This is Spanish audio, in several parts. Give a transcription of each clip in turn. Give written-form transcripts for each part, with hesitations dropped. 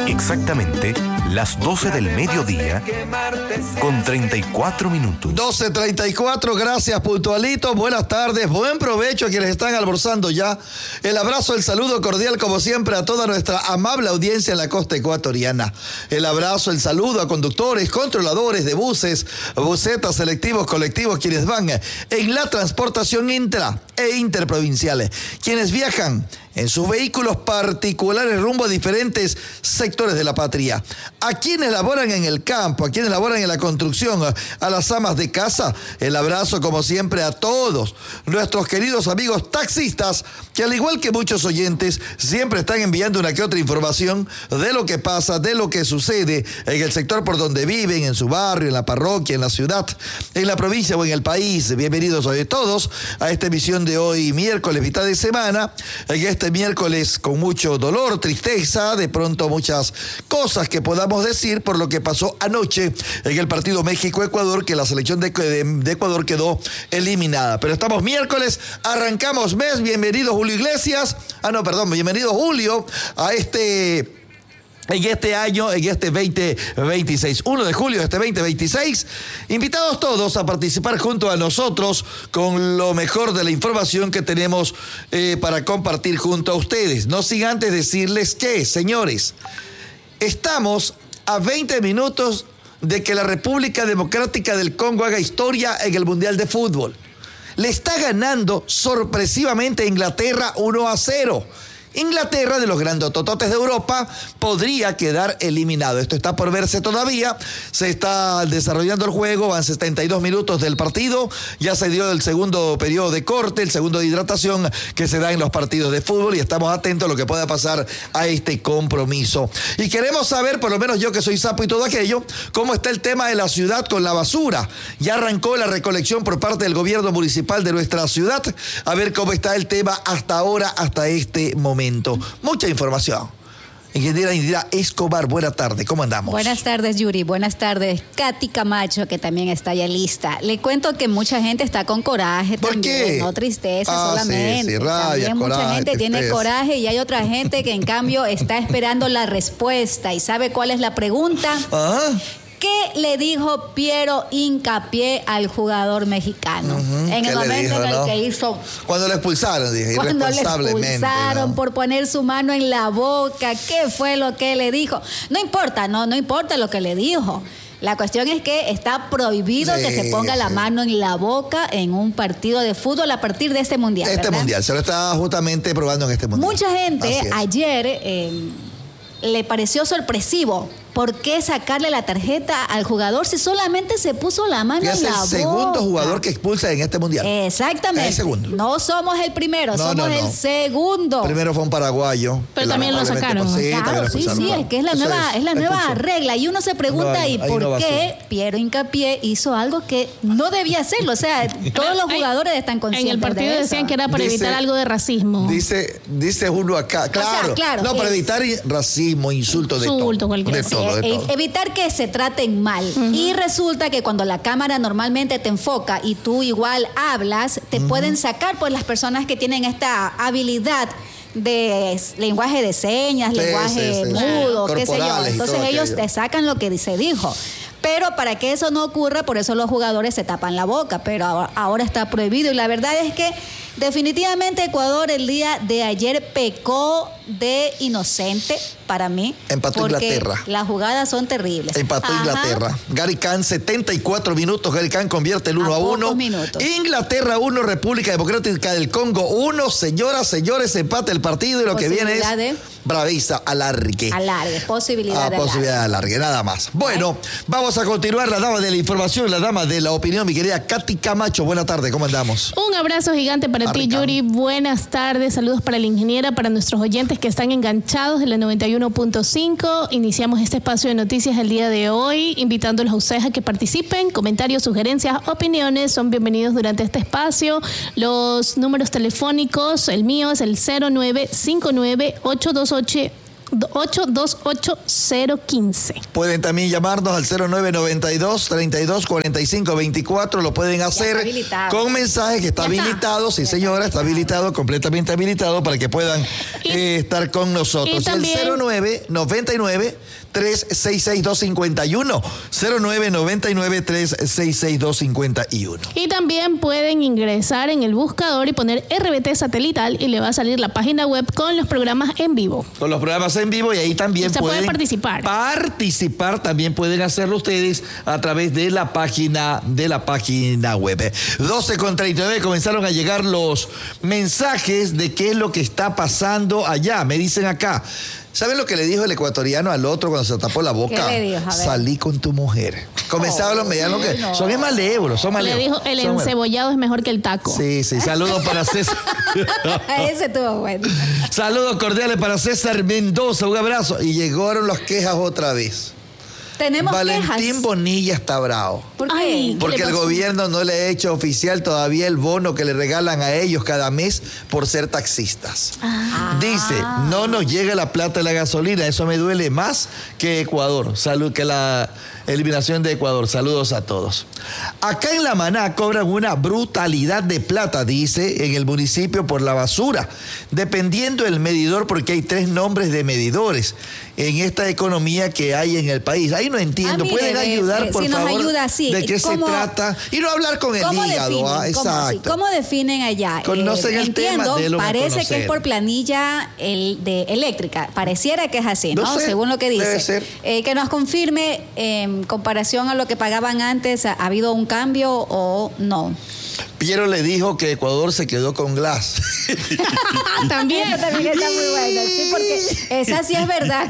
Exactamente las 12 del mediodía con 34 minutos. 12:34, gracias, puntualito. Buenas tardes, buen provecho a quienes están almorzando ya. El abrazo, el saludo cordial como siempre a toda nuestra amable audiencia en la costa ecuatoriana. El abrazo, el saludo a conductores, controladores de buses, busetas, selectivos, colectivos, quienes van en la transportación intra e interprovinciales, quienes viajan en sus vehículos particulares rumbo a diferentes sectores de la patria. A quienes laboran en el campo, a quienes laboran en la construcción, a las amas de casa, el abrazo como siempre a todos nuestros queridos amigos taxistas, que al igual que muchos oyentes, siempre están enviando una que otra información de lo que pasa, de lo que sucede en el sector por donde viven, en su barrio, en la parroquia, en la ciudad, en la provincia o en el país. Bienvenidos hoy todos a esta emisión de hoy, miércoles, mitad de semana, en este miércoles con mucho dolor, tristeza, de pronto muchas cosas que podamos decir por lo que pasó anoche en el partido México-Ecuador, que la selección de Ecuador quedó eliminada. Pero estamos miércoles, arrancamos mes, bienvenido Julio Iglesias, bienvenido Julio a en este año, en este 2026, 1 de julio de este 2026, invitados todos a participar junto a nosotros con lo mejor de la información que tenemos para compartir junto a ustedes. No sin antes decirles que, señores, estamos a 20 minutos de que la República Democrática del Congo haga historia en el Mundial de Fútbol. Le está ganando sorpresivamente a Inglaterra 1-0. Inglaterra, de los grandotototes de Europa, podría quedar eliminado. Esto está por verse todavía. Se está desarrollando el juego, van 72 minutos del partido. Ya se dio el segundo periodo de corte, el segundo de hidratación que se da en los partidos de fútbol y estamos atentos a lo que pueda pasar a este compromiso. Y queremos saber, por lo menos yo que soy sapo y todo aquello, cómo está el tema de la ciudad con la basura. Ya arrancó la recolección por parte del gobierno municipal de nuestra ciudad. A ver cómo está el tema hasta ahora, hasta este momento. Mucha información. Ingeniera Indira Escobar, buena tarde, ¿cómo andamos? Buenas tardes, Yuri, buenas tardes, Katy Camacho, que también está ya lista. Le cuento que mucha gente está con coraje también, qué? No tristeza solamente. Sí, rabia, también coraje, mucha gente tristeza. tiene coraje y hay otra gente que en cambio está esperando la respuesta. ¿Y sabe cuál es la pregunta? Ajá. ¿Qué le dijo Piero Hincapié al jugador mexicano? En el momento en el que hizo... Cuando lo expulsaron, dije, irresponsablemente. Cuando le expulsaron, ¿no? Por poner su mano en la boca. ¿Qué fue lo que le dijo? No importa lo que le dijo. La cuestión es que está prohibido que se ponga la mano en la boca en un partido de fútbol a partir de este mundial. Mundial, se lo está justamente probando en este mundial. Mucha gente ayer le pareció sorpresivo. ¿Por qué sacarle la tarjeta al jugador si solamente se puso la mano en la boca? Es el segundo jugador que expulsa en este mundial. Exactamente. Es el segundo. No somos el primero, somos el segundo. Primero fue un paraguayo. Pero también lo sacaron. Claro, sí, es que es la nueva regla. Y uno se pregunta, ¿y por qué Piero Hincapié hizo algo que no debía hacerlo? O sea, todos los jugadores están conscientes. En el partido decían que era para evitar algo de racismo. Dice uno acá, claro. No, para evitar racismo, insultos, de todo. Evitar que se traten mal. Y resulta que cuando la cámara normalmente te enfoca y tú igual hablas, te pueden sacar pues las personas que tienen esta habilidad de lenguaje de señas, lenguaje mudo, qué sé yo. Entonces ellos te sacan lo que se dijo. Pero para que eso no ocurra, por eso los jugadores se tapan la boca, pero ahora está prohibido. Y la verdad es que definitivamente Ecuador el día de ayer pecó de inocente para mí. Empató Inglaterra. Las jugadas son terribles. Empató Inglaterra. Gary Kahn, 74 minutos. Gary Kahn convierte el 1-1. Inglaterra 1, República Democrática del Congo 1. Señoras, señores, empate el partido y lo que viene es braveza, alargue. Posibilidad de alargue, nada más. Bueno, vamos a continuar. La dama de la información, la dama de la opinión, mi querida Katy Camacho. Buenas tardes, ¿cómo andamos? Un abrazo gigante para ti, Yuri. Buenas tardes, saludos para la ingeniera, para nuestros oyentes que están enganchados en la 91.5. Iniciamos este espacio de noticias el día de hoy, invitándolos a ustedes a que participen. Comentarios, sugerencias, opiniones son bienvenidos durante este espacio. Los números telefónicos, el mío es el 0959-828 828-015. Pueden también llamarnos al 0992-3245-24. Lo pueden hacer con mensaje que está habilitado. Sí, señora, está habilitado, completamente habilitado para que puedan estar con nosotros. También, el 0999-366-251. 0999-366-251. Y también pueden ingresar en el buscador y poner RBT Satelital y le va a salir la página web con los programas en vivo. Con los programas en vivo, y ahí también pueden participar. También pueden hacerlo ustedes a través de la página web. 12:39 comenzaron a llegar los mensajes de qué es lo que está pasando allá. Me dicen acá, ¿saben lo que le dijo el ecuatoriano al otro cuando se tapó la boca? ¿Qué le dijo? A ver. Salí con tu mujer. Comenzaban los medianos que son malévolos, son malévolos. Le dijo, el encebollado es mejor que el taco. Sí, saludos para César. Ese estuvo bueno. Saludos cordiales para César Mendoza, un abrazo. Y llegaron las quejas otra vez. Tenemos Valentín quejas. Bonilla está bravo. ¿Por qué? Ay, Porque el gobierno no le ha hecho oficial todavía el bono que le regalan a ellos cada mes por ser taxistas. Dice, no nos llega la plata de la gasolina, eso me duele más que Ecuador. Salud, que la eliminación de Ecuador. Saludos a todos. Acá en La Maná cobran una brutalidad de plata, dice, en el municipio por la basura, dependiendo del medidor, porque hay 3 nombres de medidores en esta economía que hay en el país. Ahí no entiendo. Mire, ¿Pueden ayudar, por si favor? Nos ayuda, sí. ¿De qué se trata? Y no hablar con el hígado. Exacto. ¿Cómo definen allá? Conocen el tema, délo a parece conocer. que es por planilla de eléctrica. Pareciera que es así, ¿no? No sé, según lo que dice. debe ser. Que nos confirme, en comparación a lo que pagaban antes, ¿ha habido un cambio o no? Piero le dijo que Ecuador se quedó con Glass. También. Eso también está muy bueno, sí, porque esa sí es verdad.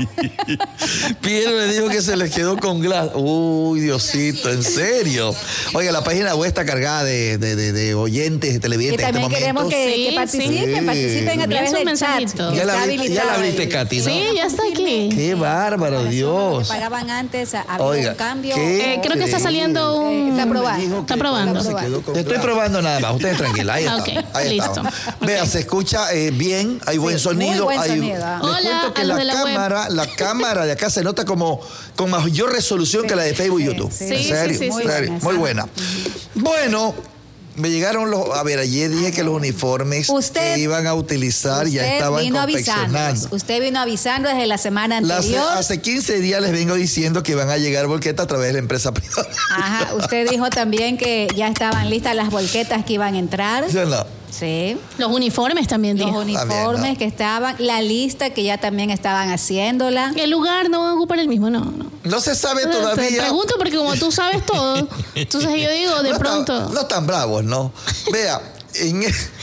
Piero le dijo que se les quedó con Glass. Uy, Diosito, ¿en serio? Oiga, la página web está cargada de oyentes, de televidentes. Y también queremos que participen a través del chat. Ya la viste, Katy, ¿no? Sí, ya está aquí. Qué bárbaro, Dios. Que pagaban antes, ¿ha habido un cambio? Creo que está saliendo un... Está probando. Está probando. Te estoy probando nada más. Ustedes tranquila. Ahí está. Ok, Ahí listo. está. Vea, se escucha bien, hay buen sonido. muy buen Les sonido. Hola, cuento que a los de la la cámara de acá se nota como con mayor resolución que la de Facebook y YouTube. Sí, en serio, sí, en serio. Muy buena. Bueno, me llegaron a ver, ayer dije que los uniformes que iban a utilizar ya estaban confeccionando. Usted vino avisando desde la semana anterior. Hace 15 días les vengo diciendo que iban a llegar volquetas a través de la empresa privada. Ajá, usted dijo también que ya estaban listas las volquetas que iban a entrar. ¿Sí o no? Sí. Los uniformes también, Los dijo. uniformes que estaban, la lista que ya también estaban haciéndola. El lugar no va a ocupar el mismo, no. No se sabe Te todavía. pregunto porque como tú sabes todo, entonces yo digo de pronto. No tan bravos, ¿no? Vea, en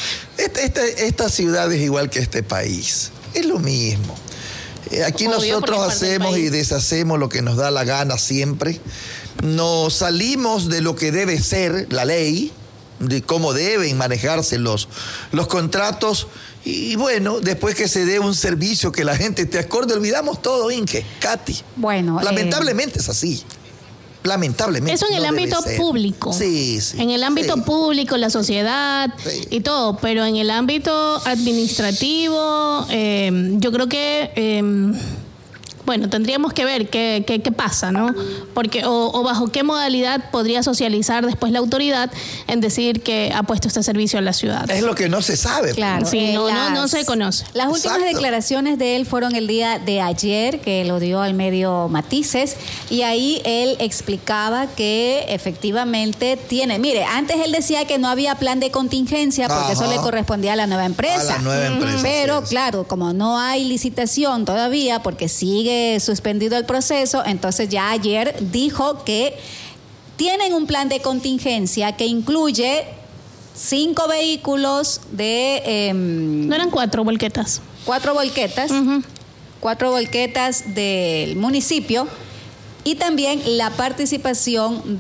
esta ciudad es igual que este país. Es lo mismo. Aquí Obvio, nosotros porque es parte del hacemos y país. deshacemos lo que nos da la gana siempre. Nos salimos de lo que debe ser la ley, de cómo deben manejarse los contratos. Y bueno, después que se dé un servicio que la gente te acorde, olvidamos todo, Inge, Katy. Bueno, lamentablemente es así. Lamentablemente. Eso en el no debe ámbito ser. público. Sí. En el ámbito público, la sociedad y todo, pero en el ámbito administrativo, yo creo que bueno, tendríamos que ver qué pasa, ¿no? Porque, o bajo qué modalidad podría socializar después la autoridad en decir que ha puesto este servicio a la ciudad. Es lo que no se sabe. Claro. Sí, no se conoce. Las últimas Exacto. declaraciones de él fueron el día de ayer, que lo dio al medio Matices, y ahí él explicaba que efectivamente tiene... Mire, antes él decía que no había plan de contingencia porque eso le correspondía a la nueva empresa. A la nueva empresa. Pero así es. claro, como no hay licitación todavía porque sigue suspendido el proceso, entonces ya ayer dijo que tienen un plan de contingencia que incluye 5 vehículos de... No eran 4 volquetas. 4 volquetas, 4 volquetas del municipio y también la participación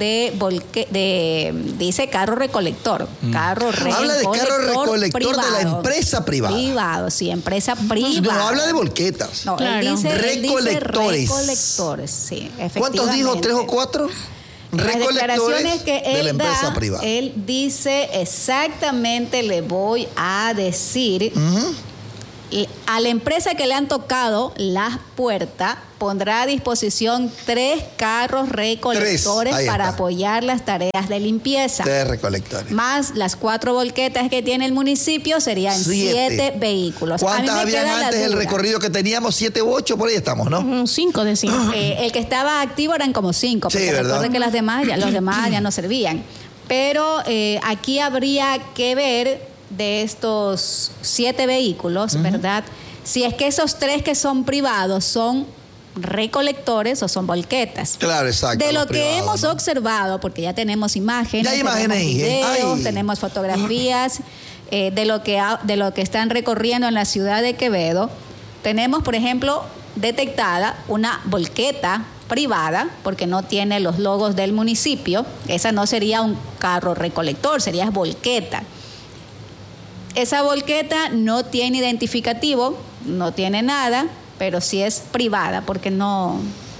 dice carro recolector. Carro recolector. Habla de carro recolector privado, de la empresa privada. Privado, sí, empresa privada. No habla de volquetas. No, Claro. él dice Recolectores. recolectores, sí, efectivamente. ¿Cuántos dijo? ¿3 o 4? Las declaraciones que de la él empresa da, privada. él dice exactamente, le voy a decir, a la empresa que le han tocado las puertas pondrá a disposición 3 carros recolectores para apoyar las tareas de limpieza. 3 recolectores. Más las 4 volquetas que tiene el municipio serían 7 vehículos. ¿Cuántas habían antes el recorrido que teníamos? 7 u 8, por ahí estamos, ¿no? 5 de 5. El que estaba activo eran como 5, porque recuerden que los demás ya no servían. Pero aquí habría que ver de estos 7 vehículos, ¿verdad? Si es que esos 3 que son privados son recolectores o son volquetas. Claro, exacto. De lo que hemos observado, porque ya tenemos imágenes, tenemos videos, tenemos fotografías de lo que están recorriendo en la ciudad de Quevedo. Tenemos, por ejemplo, detectada una volqueta privada, porque no tiene los logos del municipio. Esa no sería un carro recolector, sería volqueta. Esa volqueta no tiene identificativo, no tiene nada, pero sí es privada porque no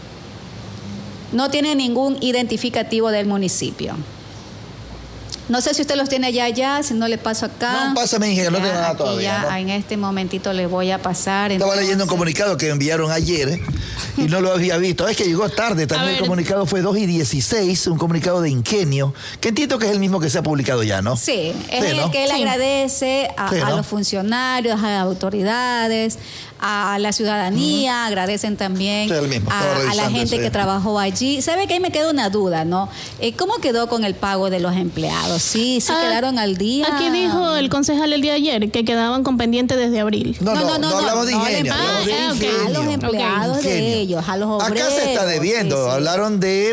tiene ningún identificativo del municipio. No sé si usted los tiene ya, si no le paso acá. No, pásame, ingeniero, no tengo nada todavía. Ya, ¿no? En este momentito le voy a pasar. Estaba leyendo un comunicado que enviaron ayer y no lo había visto. Es que llegó tarde también. El comunicado fue 2:16, un comunicado de Ingenio, que entiendo que es el mismo que se ha publicado ya, ¿no? Sí, es el que él agradece a los funcionarios, a las autoridades, a la ciudadanía, agradecen también a la gente que trabajó allí. ¿Sabe que ahí me queda una duda, no? ¿Cómo quedó con el pago de los empleados? Sí, quedaron al día. Aquí dijo el concejal el día de ayer que quedaban con pendiente desde abril. No hablamos de Ingenio. A los empleados de ellos, a los obreros. Acá se está debiendo. Sí. Hablaron de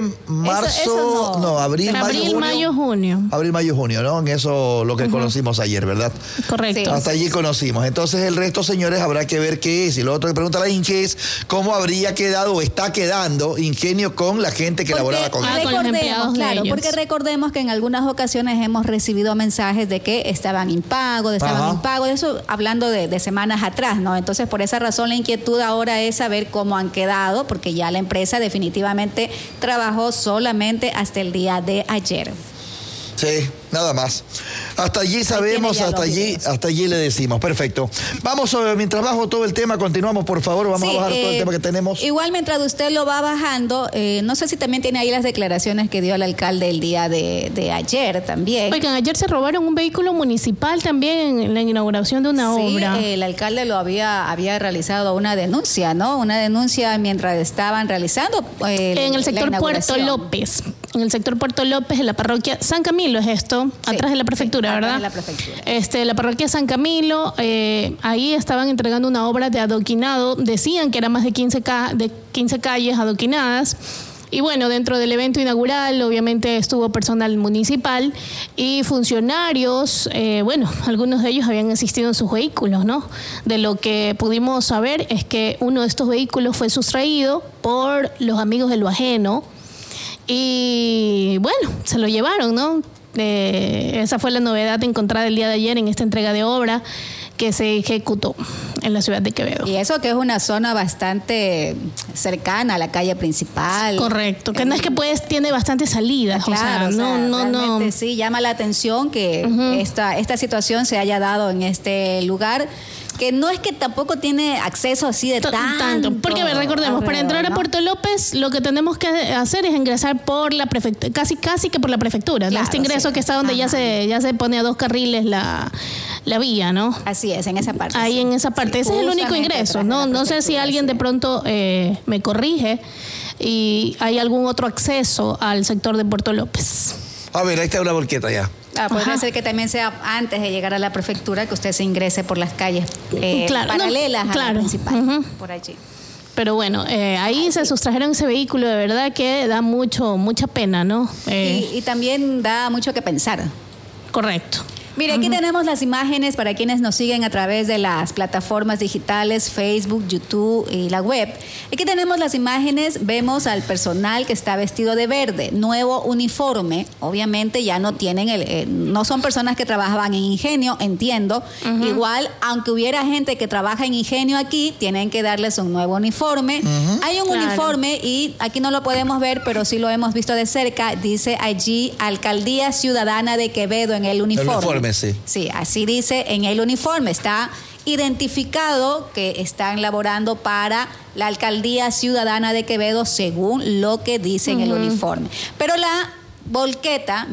marzo, abril, mayo, junio. Abril, mayo, junio, ¿no? En eso lo que conocimos ayer, ¿verdad? Correcto. Sí. Hasta allí conocimos. Entonces el resto, señores, habrá que ver qué es. Y lo otro que pregunta la Inge es cómo habría quedado o está quedando Ingenio con la gente que laboraba con él. Con los empleados de ellos. Porque recordemos que en algunas ocasiones hemos recibido mensajes de que estaban impagos, eso hablando de semanas atrás, ¿no? Entonces, por esa razón la inquietud ahora es saber cómo han quedado, porque ya la empresa definitivamente trabajó solamente hasta el día de ayer. Sí, nada más. Hasta allí sabemos, hasta allí le decimos. Perfecto. Vamos, mientras bajo todo el tema, continuamos, por favor. Vamos a bajar todo el tema que tenemos. Igual, mientras usted lo va bajando, no sé si también tiene ahí las declaraciones que dio el alcalde el día de ayer también. Oigan, ayer se robaron un vehículo municipal también en la inauguración de una obra. Sí, el alcalde había realizado una denuncia, ¿no? Una denuncia mientras estaban realizando en el sector Puerto López. En el sector Puerto López, en la parroquia San Camilo es esto, atrás de la prefectura, ¿verdad? Atrás de la prefectura. La parroquia San Camilo, ahí estaban entregando una obra de adoquinado, decían que eran más de 15 calles adoquinadas. Y bueno, dentro del evento inaugural obviamente estuvo personal municipal y funcionarios, algunos de ellos habían asistido en sus vehículos, ¿no? De lo que pudimos saber es que uno de estos vehículos fue sustraído por los amigos de lo ajeno y bueno, se lo llevaron, ¿no? Esa fue la novedad encontrada el día de ayer en esta entrega de obra que se ejecutó en la ciudad de Quevedo. Y eso que es una zona bastante cercana a la calle principal. Correcto, que no es que tiene bastantes salidas. Claro, no. Sí, llama la atención que esta situación se haya dado en este lugar, que no es que tampoco tiene acceso así de tanto. Porque recordemos, para entrar a Puerto López lo que tenemos que hacer es ingresar por la prefectura, casi que por la prefectura, claro, ¿no? Este ingreso que está donde ya se pone a 2 carriles la vía, ¿no? Así es, en esa parte. Ahí en esa parte, ese es el único ingreso, ¿no? No sé si alguien de pronto me corrige y hay algún otro acceso al sector de Puerto López. A ver, ahí está una volqueta ya. Puede ser que también sea antes de llegar a la prefectura que usted se ingrese por las calles paralelas a la principal, por allí. Pero bueno, ahí se sustrajeron ese vehículo, de verdad que da mucha pena, ¿no? Y también da mucho que pensar. Correcto. Mire, aquí tenemos las imágenes para quienes nos siguen a través de las plataformas digitales, Facebook, YouTube y la web. Aquí tenemos las imágenes, vemos al personal que está vestido de verde, nuevo uniforme. Obviamente ya no tienen no son personas que trabajaban en Ingenio, entiendo. Igual, aunque hubiera gente que trabaja en Ingenio aquí, tienen que darles un nuevo uniforme. Hay un uniforme y aquí no lo podemos ver, pero sí lo hemos visto de cerca. Dice allí Alcaldía Ciudadana de Quevedo en el uniforme. uniforme, sí. Sí, así dice en el uniforme. Está identificado que están laborando para la Alcaldía Ciudadana de Quevedo según lo que dice en el uniforme. Pero la volqueta...